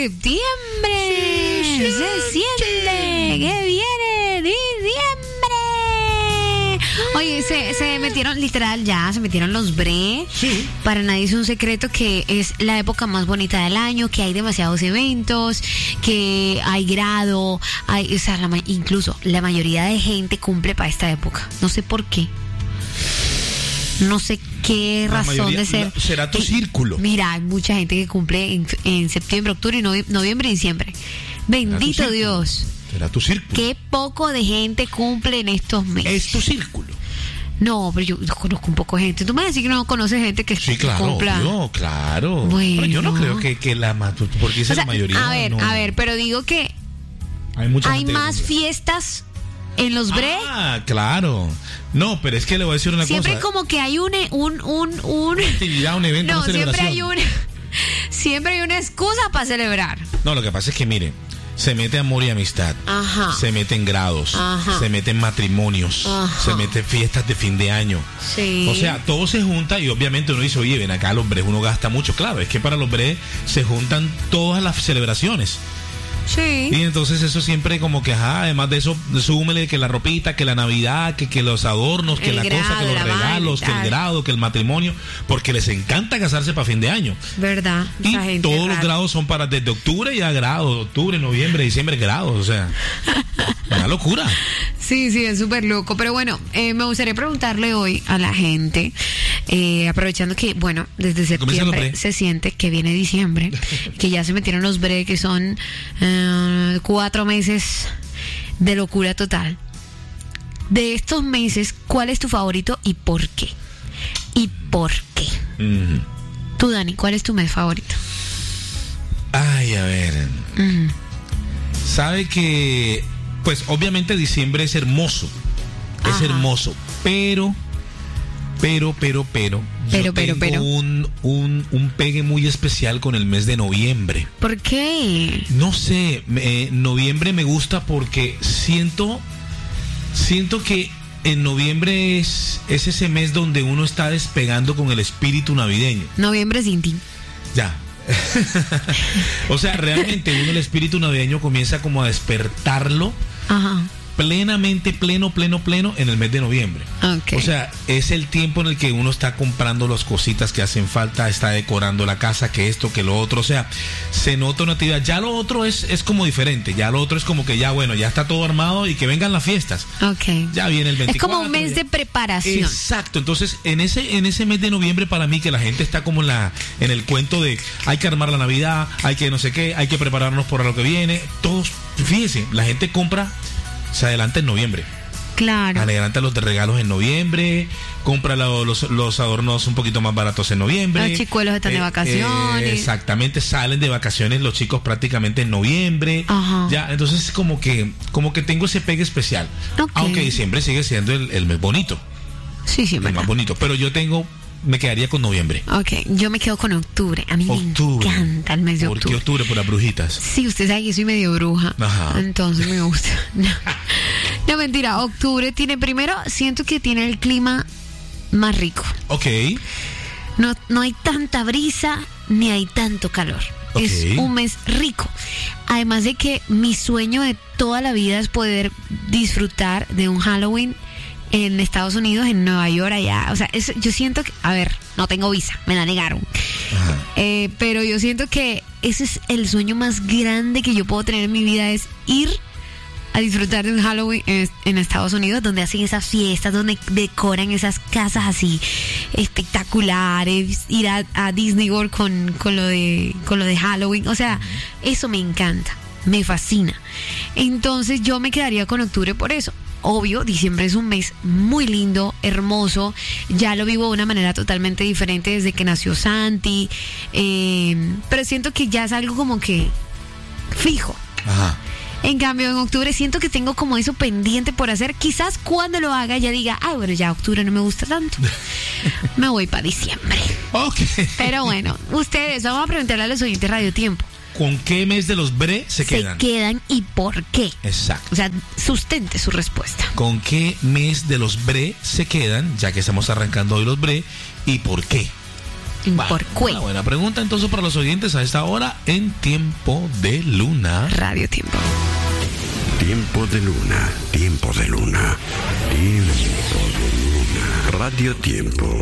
septiembre. Se siente que viene diciembre. Oye, se metieron, literal, ya se metieron los bre. Sí. Para nadie es un secreto que es la época más bonita del año, que hay demasiados eventos, que hay grado, o sea, incluso la mayoría de gente cumple para esta época. No sé por qué. No sé qué razón de ser. Será tu círculo. Mira, hay mucha gente que cumple en septiembre, octubre, noviembre y diciembre. Bendito Dios. Será tu círculo. Qué poco de gente cumple en estos meses. Es tu círculo. No, pero yo conozco un poco de gente. Tú me vas a decir que no conoces gente que sí, claro, cumpla. No, claro. Bueno. Pero yo no creo que porque dice, o sea, la mayoría. A ver, pero digo que hay más fiestas en los bre. Ah, claro. No, pero es que le voy a decir una siempre cosa. Siempre como que hay una actividad, un evento, no, una celebración. Siempre hay una excusa para celebrar. No, lo que pasa es que, mire, se mete amor y amistad. Ajá. Se meten grados. Ajá. Se meten matrimonios. Ajá. Se meten fiestas de fin de año. Sí. O sea, todo se junta y obviamente uno dice, oye, ven acá, los bre uno gasta mucho. Claro, es que para los bre se juntan todas las celebraciones. Sí. Y entonces eso siempre como que, además de eso, súmele que la ropita, que la Navidad, que los adornos, que la cosa, que los regalos, que el grado, que el matrimonio, porque les encanta casarse para fin de año. ¿Verdad? Y todos los grados son para desde octubre ya grados, octubre, noviembre, diciembre grados, o sea, una locura. Sí, es súper loco. Pero bueno, me gustaría preguntarle hoy a la gente, aprovechando que, bueno, desde septiembre se siente que viene diciembre, que ya se metieron los bre, que son 4 meses de locura total. De estos meses, ¿cuál es tu favorito y por qué? ¿Y por qué? Tú, Dani, ¿cuál es tu mes favorito? Ay, a ver. Sabe que, pues obviamente diciembre es hermoso. Es hermoso, pero tengo un pegue muy especial con el mes de noviembre. ¿Por qué? No sé, noviembre me gusta porque siento que en noviembre es ese mes donde uno está despegando con el espíritu navideño. Noviembre sin ti. Ya. O sea, realmente uno el espíritu navideño comienza como a despertarlo. Ajá. Plenamente, pleno en el mes de noviembre. Okay. O sea, es el tiempo en el que uno está comprando las cositas que hacen falta, está decorando la casa, que esto, que lo otro. O sea, se nota una actividad. Ya lo otro es como diferente. Ya lo otro es como que ya, bueno, ya está todo armado y que vengan las fiestas. Okay. Ya viene el 24. Es como un mes de preparación. Exacto. Entonces, en ese mes de noviembre, para mí, que la gente está como en el cuento de hay que armar la Navidad, hay que no sé qué, hay que prepararnos para lo que viene. Todos, fíjense, la gente compra. Se adelanta en noviembre. Claro. Adelanta los de regalos en noviembre. Compra los adornos un poquito más baratos en noviembre. Los chicuelos están de vacaciones. Exactamente, salen de vacaciones los chicos prácticamente en noviembre. Ajá. Ya, entonces como que tengo ese pegue especial. Okay. Aunque diciembre sigue siendo el mes bonito. Sí, el más bonito. Pero me quedaría con noviembre. Ok, yo me quedo con octubre. A mí me encanta el mes de octubre. ¿Por qué octubre? Por las brujitas. Sí, usted sabe que soy medio bruja. Ajá. Entonces me gusta. No, mentira. Octubre siento que tiene el clima más rico. Ok. No hay tanta brisa ni hay tanto calor. Okay. Es un mes rico. Además de que mi sueño de toda la vida es poder disfrutar de un Halloween en Estados Unidos, en Nueva York, allá. O sea, yo siento que, a ver, no tengo visa, me la negaron. Pero yo siento que ese es el sueño más grande que yo puedo tener en mi vida, es ir a disfrutar de un Halloween en Estados Unidos, donde hacen esas fiestas, donde decoran esas casas así espectaculares, ir a Disney World con lo de Halloween. O sea, eso me encanta, me fascina. Entonces yo me quedaría con octubre por eso. Obvio, diciembre es un mes muy lindo, hermoso. Ya lo vivo de una manera totalmente diferente desde que nació Santi. Pero siento que ya es algo como que fijo. Ajá. En cambio, en octubre siento que tengo como eso pendiente por hacer. Quizás cuando lo haga ya diga, bueno, ya octubre no me gusta tanto. Me voy para diciembre. Okay. Pero bueno, ustedes, vamos a preguntarle a los oyentes Radio Tiempo. ¿Con qué mes de los bre se quedan? Se quedan y por qué. Exacto. O sea, sustente su respuesta. ¿Con qué mes de los bre se quedan, ya que estamos arrancando hoy los bre, y por qué? ¿Por qué? Una buena pregunta entonces para los oyentes a esta hora en Tiempo de Luna. Radio Tiempo. Tiempo de Luna, Tiempo de Luna, Tiempo de Luna. Radio Tiempo.